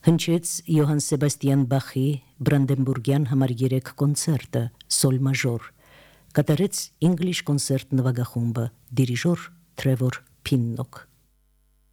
Հնչեց Յոհան Սեբաստիան Բախի Բրանդենբուրգյան համար 3 կոնցերտը սոլ մաժոր, կատարեց English Concert նվագախումբը, դիրիժոր Թրևոր Փիննոկ։